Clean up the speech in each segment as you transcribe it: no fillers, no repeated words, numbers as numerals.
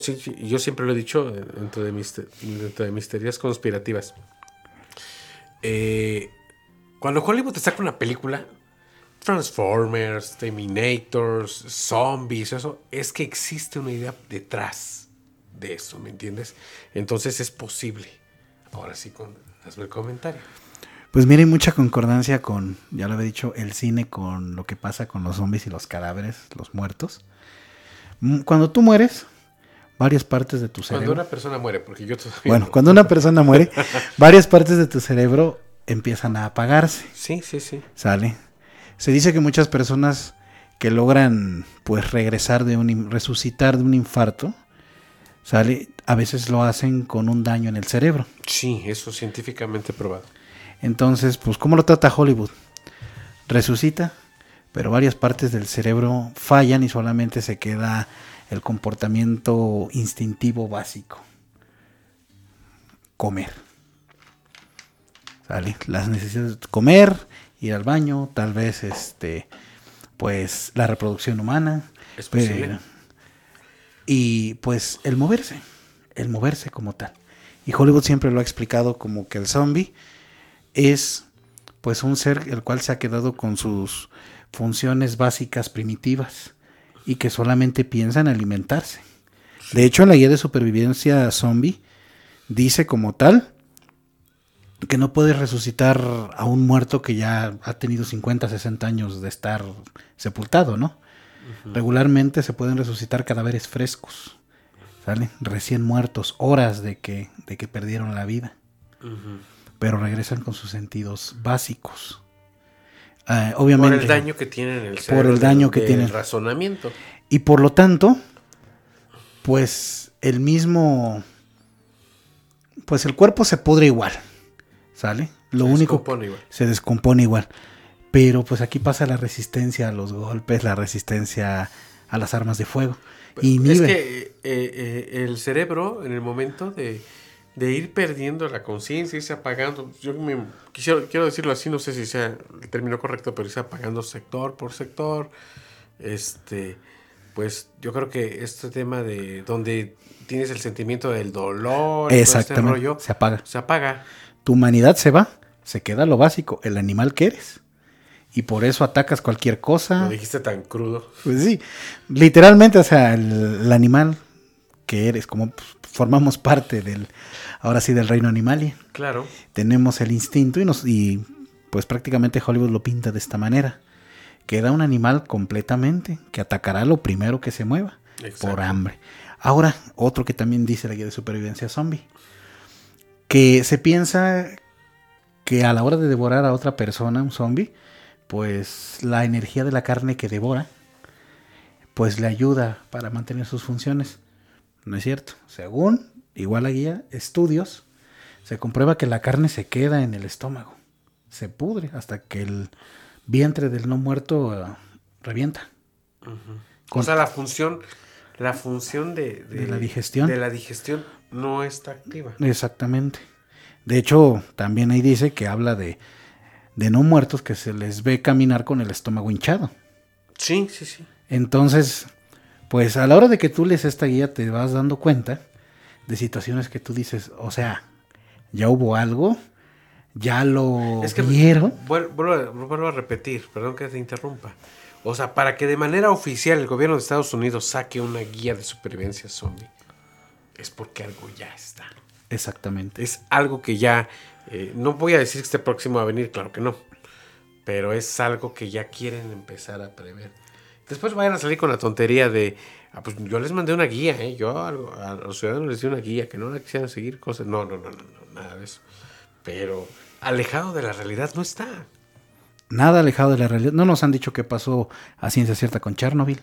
Sí, sí, yo siempre lo he dicho dentro de mis teorías conspirativas. Eh, Cuando Hollywood te saca una película, Transformers, Terminators, zombies, eso, es que existe una idea detrás de eso, ¿me entiendes? Entonces es posible. Ahora sí, hazme el comentario. Pues mira, hay mucha concordancia con, ya lo había dicho, el cine con lo que pasa con los zombies y los cadáveres, los muertos. Cuando tú mueres, varias partes de tu Cuando cerebro... una persona muere, porque yo todavía Bueno, no. cuando una persona muere, varias partes de tu cerebro empiezan a apagarse, Sí, sí, sí. ¿sale? Se dice que muchas personas que logran, pues, resucitar de un infarto, ¿sale? A veces lo hacen con un daño en el cerebro. Sí, eso es científicamente probado. Entonces, pues, ¿cómo lo trata Hollywood? Resucita, pero varias partes del cerebro fallan y solamente se queda el comportamiento instintivo básico. Comer. ¿Sale? Las necesidades de comer, ir al baño, tal vez pues la reproducción humana. Es posible. Y pues el moverse como tal. Y Hollywood siempre lo ha explicado como que el zombie es pues un ser el cual se ha quedado con sus funciones básicas primitivas y que solamente piensa en alimentarse. De hecho, en la guía de supervivencia zombie dice como tal que no puedes resucitar a un muerto que ya ha tenido 50, 60 años de estar sepultado, ¿no? Regularmente se pueden resucitar cadáveres frescos, ¿sale? Recién muertos, horas de que perdieron la vida. Pero regresan con sus sentidos básicos. Obviamente. Por el daño que tienen en el cerebro. Por el daño que tienen. El razonamiento. Y por lo tanto, pues el mismo... Pues el cuerpo se pudre igual, ¿sale? Lo único que se descompone igual. Pero pues aquí pasa la resistencia a los golpes, la resistencia a las armas de fuego. Es que el cerebro, en el momento de ir perdiendo la conciencia, irse apagando, quiero decirlo así, no sé si sea el término correcto, pero irse apagando sector por sector, pues yo creo que este tema de donde tienes el sentimiento del dolor y todo este rollo, se apaga. Se apaga. Tu humanidad se va, se queda lo básico, el animal que eres. Y por eso atacas cualquier cosa. Lo dijiste tan crudo. Pues sí, literalmente, o sea, el animal que eres, como formamos parte ahora sí, del reino animal. Claro. Tenemos el instinto y pues prácticamente Hollywood lo pinta de esta manera. Queda un animal completamente que atacará lo primero que se mueva. Exacto. Por hambre. Ahora, otro que también dice la guía de supervivencia zombie, que se piensa que a la hora de devorar a otra persona, un zombie, pues la energía de la carne que devora, pues le ayuda para mantener sus funciones. No es cierto. Según, igual la guía, estudios, se comprueba que la carne se queda en el estómago. Se pudre hasta que el vientre del no muerto revienta. O sea, la función de la digestión. De la digestión no está activa. Exactamente. De hecho, también ahí dice que habla de no muertos que se les ve caminar con el estómago hinchado. Sí, sí, sí. Entonces, pues a la hora de que tú lees esta guía te vas dando cuenta de situaciones que tú dices, o sea, ya hubo algo, ya lo vieron. Vuelvo a repetir, perdón que te interrumpa. O sea, para que de manera oficial el gobierno de Estados Unidos saque una guía de supervivencia zombie, es porque algo ya está. Exactamente. Es algo que ya, no voy a decir que esté próximo a venir, claro que no, pero es algo que ya quieren empezar a prever. Después vayan a salir con la tontería de, pues yo les mandé una guía, yo a los ciudadanos les di una guía, que no la quisieran seguir cosas. No, nada de eso. Pero alejado de la realidad no está. Nada alejado de la realidad. No nos han dicho qué pasó a ciencia cierta con Chernobyl.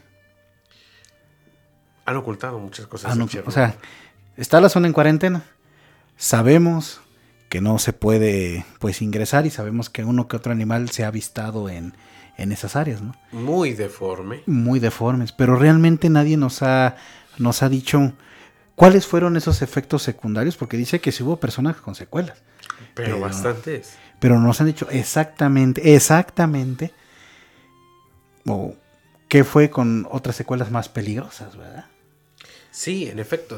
Han ocultado muchas cosas. O sea, está la zona en cuarentena. Sabemos que no se puede pues ingresar y sabemos que uno que otro animal se ha avistado en esas áreas, ¿no? Muy deforme. Muy deformes. Pero realmente nadie nos ha dicho cuáles fueron esos efectos secundarios, porque dice que sí hubo personas con secuelas. Pero bastantes. Pero nos han dicho exactamente, o qué fue con otras secuelas más peligrosas, ¿verdad? Sí, en efecto.